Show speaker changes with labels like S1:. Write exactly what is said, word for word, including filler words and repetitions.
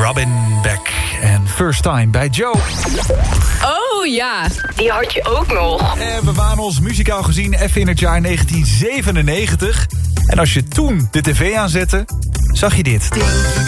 S1: Robin Beck en First Time bij Joe.
S2: Oh ja, die had je ook nog.
S1: En we waren ons muzikaal gezien even in het jaar negentien zevenennegentig. En als je toen de tv aanzette, zag je dit.
S3: Denk je